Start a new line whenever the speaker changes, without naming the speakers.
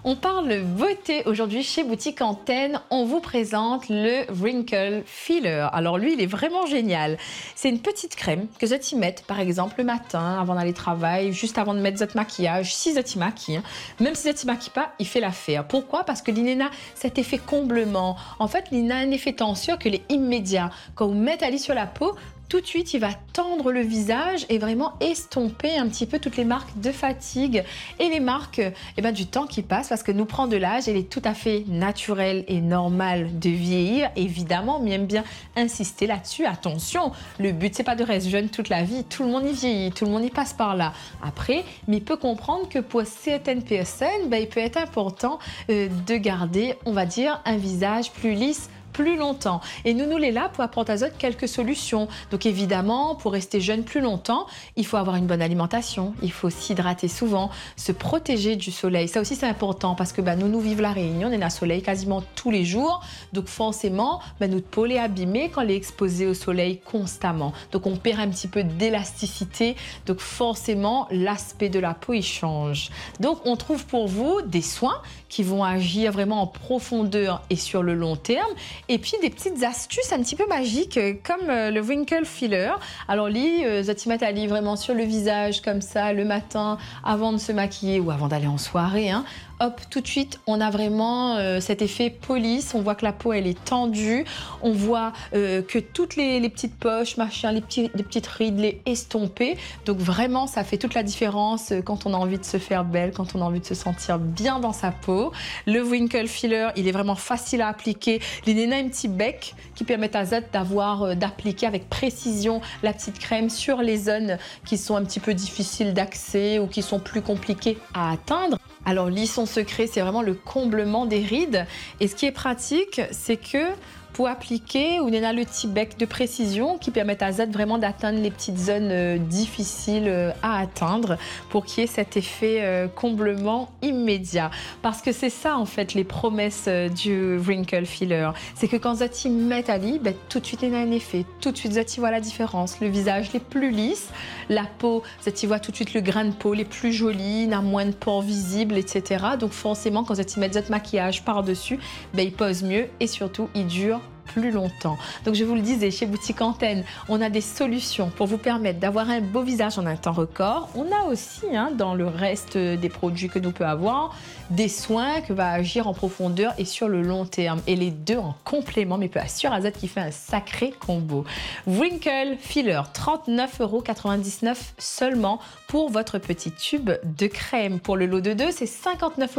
On parle beauté aujourd'hui chez Boutique Antenne. On vous présente le Wrinkle Filler. Alors lui, il est vraiment génial. C'est une petite crème que vous y mettez, par exemple, le matin, avant d'aller travailler, juste avant de mettre votre maquillage, si vous y maquillez. Même si vous y maquillez pas, il fait l'affaire. Pourquoi? Parce que l'INENA, cet effet comblement. En fait, l'INENA a un effet tension que est immédiat. Quand vous mettez Ali sur la peau, tout de suite, il va tendre le visage et vraiment estomper un petit peu toutes les marques de fatigue et les marques du temps qui passe, parce que nous prend de l'âge. Il est tout à fait naturel et normal de vieillir, évidemment, mais aime bien insister là-dessus. Attention, le but, c'est pas de rester jeune toute la vie. Tout le monde y vieillit, tout le monde y passe par là. Après, mais il peut comprendre que pour certaines personnes, il peut être important de garder, on va dire, un visage plus lisse, plus longtemps. Et nous les là pour apporter à Zot quelques solutions. Donc évidemment, pour rester jeune plus longtemps, il faut avoir une bonne alimentation, il faut s'hydrater souvent, se protéger du soleil. Ça aussi c'est important parce que nous vivons la Réunion, on est dans le soleil quasiment tous les jours. Donc forcément, notre peau est abîmée quand elle est exposée au soleil constamment. Donc on perd un petit peu d'élasticité. Donc forcément, l'aspect de la peau il change. Donc on trouve pour vous des soins qui vont agir vraiment en profondeur et sur le long terme. Et puis des petites astuces un petit peu magiques comme le Wrinkle Filler. Alors Zotimat Ali vraiment sur le visage comme ça le matin avant de se maquiller ou avant d'aller en soirée. Hop, tout de suite, on a vraiment cet effet police. On voit que la peau, elle est tendue. On voit que toutes les petites poches, les petites rides, les estompées. Donc vraiment, ça fait toute la différence quand on a envie de se faire belle, quand on a envie de se sentir bien dans sa peau. Le Wrinkle Filler, il est vraiment facile à appliquer. L'INENA a un petit bec qui permet à Zot d'appliquer avec précision la petite crème sur les zones qui sont un petit peu difficiles d'accès ou qui sont plus compliquées à atteindre. Alors, son secret, c'est vraiment le comblement des rides. Et ce qui est pratique, c'est que pour appliquer, on a le petit bec de précision qui permet à Zot vraiment d'atteindre les petites zones difficiles à atteindre pour qu'il y ait cet effet comblement immédiat. Parce que c'est ça, en fait, les promesses du Wrinkle Filler. C'est que quand Zot y met Ali, tout de suite, il y a un effet. Tout de suite, Zot y voit la différence. Le visage est plus lisse, la peau, Zot y voit tout de suite le grain de peau les plus joli, il a moins de pores visibles, etc. Donc forcément, quand Zot y met Zot maquillage par-dessus, il pose mieux et surtout, il dure plus longtemps. Donc je vous le disais, chez Boutique Antenne, on a des solutions pour vous permettre d'avoir un beau visage en un temps record. On a aussi, dans le reste des produits que nous peut avoir, des soins qui va agir en profondeur et sur le long terme. Et les deux en complément, mais peut assurer à Zot qui fait un sacré combo. Wrinkle Filler, 39,99 € seulement pour votre petit tube de crème. Pour le lot de 2, c'est 59 €